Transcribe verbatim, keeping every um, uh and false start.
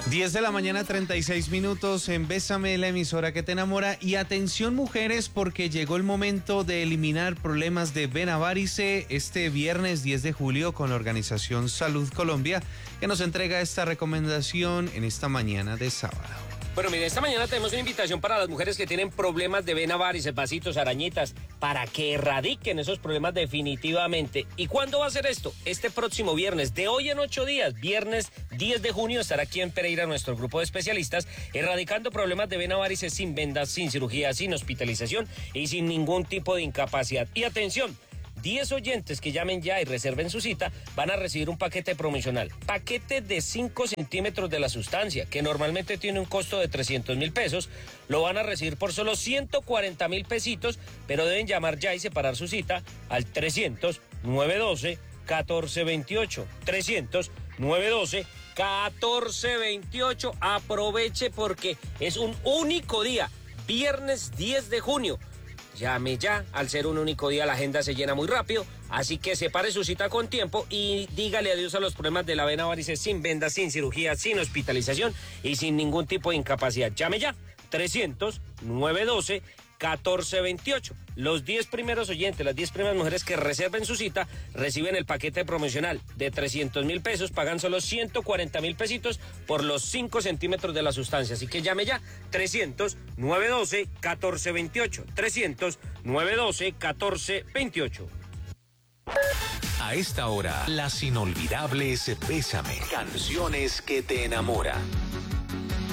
diez de la mañana, treinta y seis minutos en Bésame, la emisora que te enamora. Y atención, mujeres, porque llegó el momento de eliminar problemas de vena varice este viernes diez de julio con la organización Salud Colombia, que nos entrega esta recomendación en esta mañana de sábado. Bueno, mire, esta mañana tenemos una invitación para las mujeres que tienen problemas de vena varice, vasitos, arañitas, para que erradiquen esos problemas definitivamente. ¿Y cuándo va a ser esto? Este próximo viernes, de hoy en ocho días, viernes diez de junio, estará aquí en Pereira nuestro grupo de especialistas erradicando problemas de vena varice sin vendas, sin cirugía, sin hospitalización y sin ningún tipo de incapacidad. Y atención, diez oyentes que llamen ya y reserven su cita van a recibir un paquete promocional. Paquete de cinco centímetros de la sustancia, que normalmente tiene un costo de trescientos mil pesos. Lo van a recibir por solo ciento cuarenta mil pesitos, pero deben llamar ya y separar su cita al trescientos, novecientos doce, catorce veintiocho. trescientos, novecientos doce, catorce veintiocho. Aproveche porque es un único día, viernes diez de junio. Llame ya, al ser un único día la agenda se llena muy rápido, así que separe su cita con tiempo y dígale adiós a los problemas de la vena varice sin vendas, sin cirugía, sin hospitalización y sin ningún tipo de incapacidad. Llame ya, trescientos, novecientos doce, catorce veintiocho. Los diez primeros oyentes, las diez primeras mujeres que reserven su cita, reciben el paquete promocional de trescientos mil pesos, pagan solo ciento cuarenta mil pesitos por los cinco centímetros de la sustancia. Así que llame ya, trescientos, novecientos doce, catorce veintiocho. trescientos, novecientos doce, catorce veintiocho. A esta hora, las inolvidables Bésame, canciones que te enamoran.